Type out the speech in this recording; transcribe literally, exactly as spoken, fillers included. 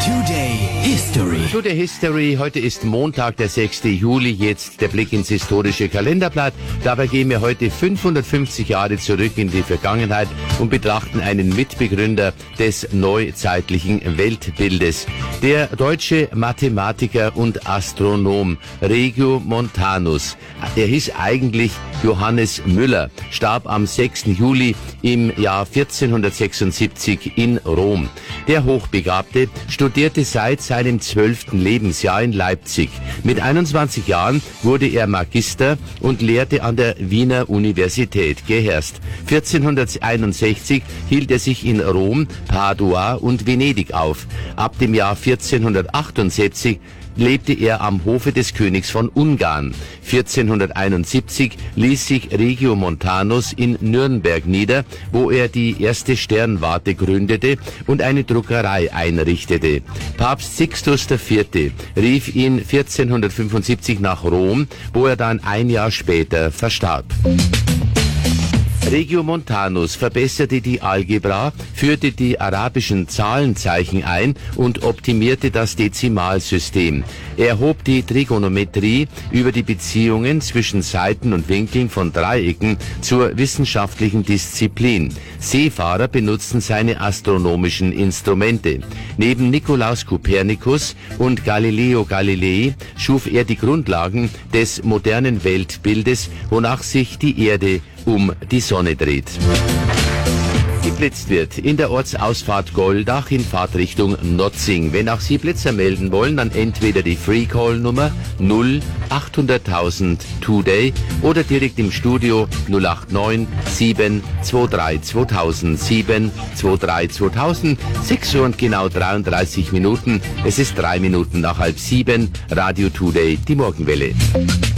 Today History. Today History. Heute ist Montag, der sechste Juli. Jetzt der Blick ins historische Kalenderblatt. Dabei gehen wir heute fünfhundertfünfzig Jahre zurück in die Vergangenheit und betrachten einen Mitbegründer des neuzeitlichen Weltbildes. Der deutsche Mathematiker und Astronom Regiomontanus. Er hieß eigentlich Johannes Müller, starb am sechsten Juli im Jahr vierzehnhundertsechsundsiebzig in Rom. Der Hochbegabte studierte seit seinem zwölften Lebensjahr in Leipzig. Mit einundzwanzig Jahren wurde er Magister und lehrte an der Wiener Universität Geherst. vierzehnhunderteinundsechzig hielt er sich in Rom, Padua und Venedig auf. Ab dem Jahr vierzehnhundertachtundsiebzig lebte er am Hofe des Königs von Ungarn. vierzehnhunderteinundsiebzig ließ sich Regiomontanus in Nürnberg nieder, wo er die erste Sternwarte gründete und eine Druckerei einrichtete. Papst Sixtus der Vierte rief ihn vierzehnhundertfünfundsiebzig nach Rom, wo er dann ein Jahr später verstarb. Regiomontanus verbesserte die Algebra, führte die arabischen Zahlenzeichen ein und optimierte das Dezimalsystem. Er erhob die Trigonometrie über die Beziehungen zwischen Seiten und Winkeln von Dreiecken zur wissenschaftlichen Disziplin. Seefahrer benutzten seine astronomischen Instrumente. Neben Nikolaus Kopernikus und Galileo Galilei schuf er die Grundlagen des modernen Weltbildes, wonach sich die Erde um die Sonne dreht. Geblitzt wird in der Ortsausfahrt Goldach in Fahrtrichtung Notzing. Wenn auch Sie Blitzer melden wollen, dann entweder die Free-Call-Nummer null achthunderttausend Today oder direkt im Studio null acht neun sieben zwei drei zweitausend sieben zwei drei zweitausend. sechs Uhr und genau dreiunddreißig Minuten. Es ist drei Minuten nach halb sieben. Radio Today, die Morgenwelle.